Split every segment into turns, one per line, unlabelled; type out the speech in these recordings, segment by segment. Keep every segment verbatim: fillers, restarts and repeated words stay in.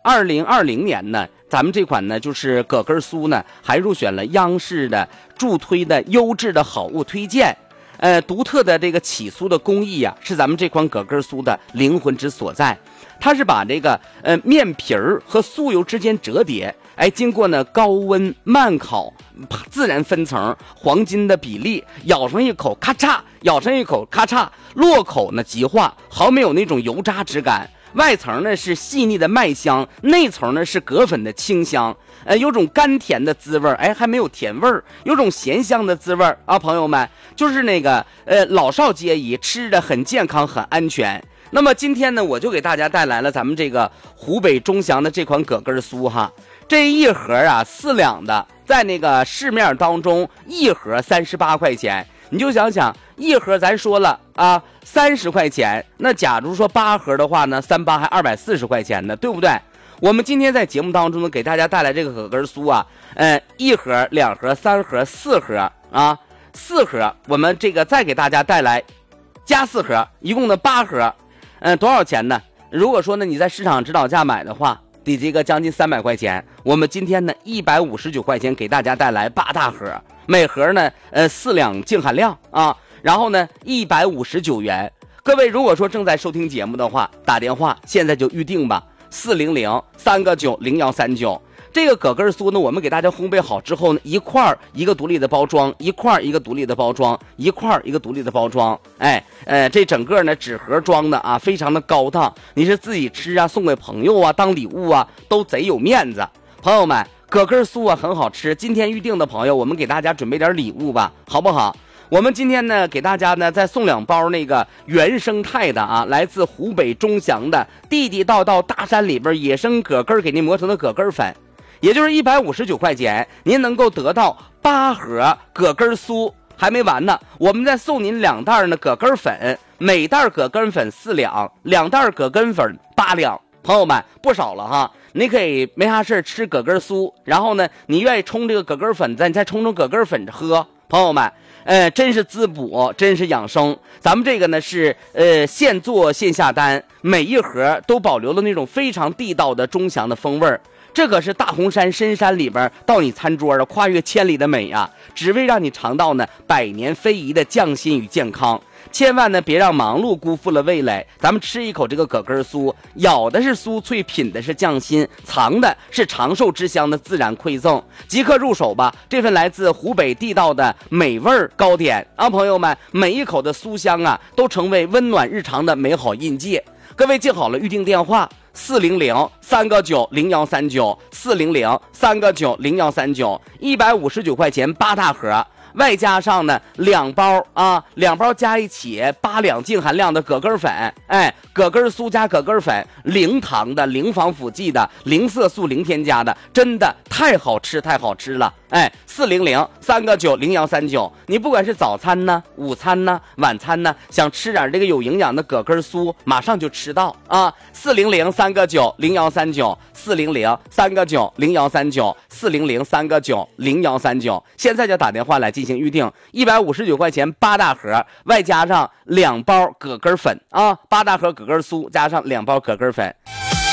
二零二零年呢，咱们这款呢就是葛根酥呢，还入选了央视的助推的优质的好物推荐。呃，独特的这个起酥的工艺啊，是咱们这款葛根酥的灵魂之所在。它是把这个呃面皮儿和酥油之间折叠，哎，经过呢高温慢烤，自然分层，黄金的比例，咬上一口咔嚓，咬上一口咔嚓，落口呢即化，毫没有那种油炸质感。外层呢是细腻的麦香，内层呢是葛粉的清香，呃，有种甘甜的滋味，哎，还没有甜味儿，有种咸香的滋味啊，朋友们，就是那个呃老少皆宜，吃的很健康，很安全。那么今天呢，我就给大家带来了咱们这个湖北钟祥的这款葛根酥哈，这一盒啊四两的，在那个市面当中一盒三十八块钱。你就想想，一盒咱说了啊，三十块钱，那假如说八盒的话呢，三八还二百四十块钱呢，对不对？我们今天在节目当中呢，给大家带来这个葛根酥啊，呃，一盒、两盒、三盒、四盒啊，四盒，我们这个再给大家带来加四盒，一共的八盒，嗯、呃，多少钱呢？如果说呢你在市场指导价买的话，得这个将近三百块钱。我们今天呢一百五十九块钱给大家带来八大盒。每盒呢，呃，四两净含量啊，然后呢，一百五十九元。各位如果说正在收听节目的话，打电话现在就预定吧，四零零三个九零幺三九。这个葛根酥呢，我们给大家烘焙好之后呢，一块一个独立的包装，一块一个独立的包装，一块一个独立的包装。哎，呃，这整个呢纸盒装的啊，非常的高档。你是自己吃啊，送给朋友啊，当礼物啊，都贼有面子。朋友们，葛根酥啊很好吃，今天预定的朋友，我们给大家准备点礼物吧，好不好？我们今天呢给大家呢再送两包那个原生态的啊，来自湖北钟祥的地地道道大山里边野生葛根给您磨成的葛根粉，也就是一百五十九块钱，您能够得到八盒葛根酥。还没完呢，我们再送您两袋呢葛根粉，每袋葛根粉四两，两袋葛根粉八两。朋友们，不少了哈，你可以没啥事吃葛根酥，然后呢你愿意冲这个葛根粉，咱再冲冲葛根粉喝。朋友们，呃，真是滋补，真是养生。咱们这个呢是呃现做现下单，每一盒都保留了那种非常地道的钟祥的风味儿。这可是大红山深山里边到你餐桌的跨越千里的美啊，只为让你尝到呢百年非遗的匠心与健康。千万呢别让忙碌辜负了味蕾，咱们吃一口这个葛根酥，咬的是酥脆，品的是匠心，藏的是长寿之乡的自然馈赠。即刻入手吧，这份来自湖北地道的美味糕点啊，朋友们，每一口的酥香啊，都成为温暖日常的美好印记。各位记好了预定电话，四零零三个九零幺三九，四零零三个九零幺三九，一百五十九块钱八大盒。外加上呢两包啊，两包加一起八两净含量的葛根粉，哎，葛根酥加葛根粉，零糖的，零防腐剂的，零色素，零添加的，真的太好吃，太好吃了。哎，四零零三个九零幺三九，你不管是早餐呢、午餐呢、晚餐呢，想吃点这个有营养的葛根酥，马上就吃到啊！四零零三个九零幺三九，四零零三个九零幺三九，四零零三个九零幺三九，现在就打电话来进行预定，一百五十九块钱八大盒，外加上两包葛根粉啊，八大盒葛根酥加上两包葛根粉。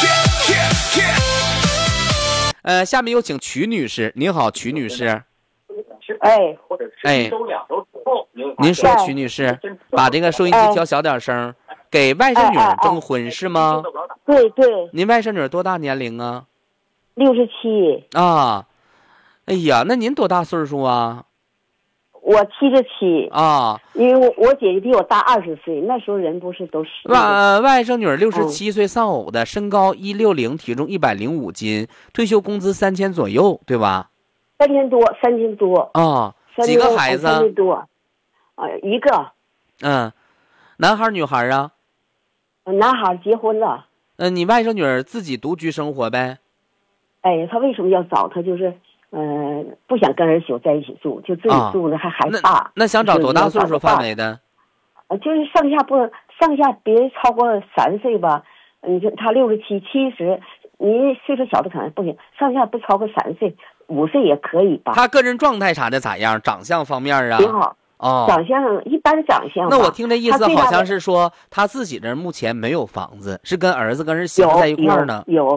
呃，下面有请曲女士。您好，曲女士。
哎，
哎，您说，曲女士，把这个收音机调小点声。给外甥女儿征婚是吗？
对对。
您外甥女儿多大年龄啊？
六十七。
啊，哎呀，那您多大岁数啊？
我七十七
啊，
因为我我姐姐比我大二十岁，那时候人不是都是
外外甥女儿六十七岁丧偶的，身高一六零，体重一百零五斤，退休工资三千左右，对吧？
三千多，三千多
啊。几个孩子？
三千多，啊，一个。
嗯，男孩女孩啊？
男孩结婚了。
嗯、呃，你外甥女儿自己独居生活呗？
哎，她为什么要找？她就是。嗯、呃，不想跟儿媳妇在一起住，就自己住呢，还害怕。
那, 那想找多大岁数范围的？
呃，就是上下不上下别超过三岁吧。你说他六十七、七十，你岁数小的可能不行，上下不超过三岁，五岁也可以吧。
他个人状态啥的咋样？长相方面啊？
挺好。
哦，
长相一般长相。
那我听这意思好像是说他自己这目前没有房子，是跟儿子跟儿媳妇在一块儿呢。
有。有